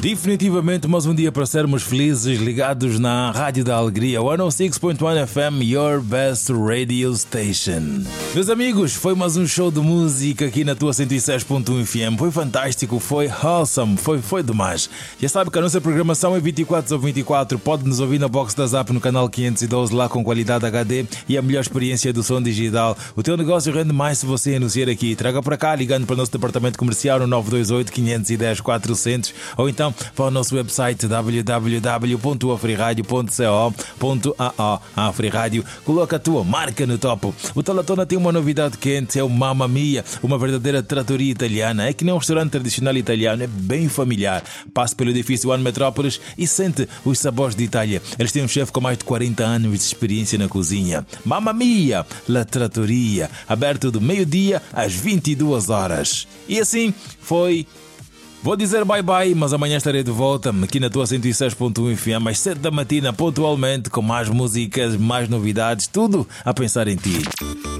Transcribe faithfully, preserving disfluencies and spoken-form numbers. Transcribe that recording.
Definitivamente mais um dia para sermos felizes, ligados na Rádio da Alegria, cento e seis ponto um F M, Your Best Radio Station. Meus amigos, foi mais um show de música aqui na tua cento e seis ponto um F M. Foi fantástico, foi awesome, foi, foi demais. Já sabe que a nossa programação é vinte e quatro sobre vinte e quatro. Pode nos ouvir na box da Zap no canal quinhentos e doze, lá com qualidade H D e a melhor experiência do som digital. O teu negócio rende mais se você anunciar aqui. Traga para cá, ligando para o nosso departamento comercial no nove dois oito, quinhentos e dez, quatrocentos, ou então para o nosso website w w w ponto afriradio ponto co ponto a o. A Afriradio coloca a tua marca no topo. O Talatona tem uma novidade quente, é o Mamma Mia, uma verdadeira tratoria italiana. É que nem um restaurante tradicional italiano, é bem familiar. Passe pelo edifício One Metrópolis e sente os sabores de Itália. Eles têm um chefe com mais de quarenta anos de experiência na cozinha. Mamma Mia, La Trattoria, aberto do meio-dia às vinte e duas horas. E assim foi. Vou dizer bye-bye, mas amanhã estarei de volta aqui na tua cento e seis ponto um F M às sete da matina, pontualmente, com mais músicas, mais novidades, tudo a pensar em ti.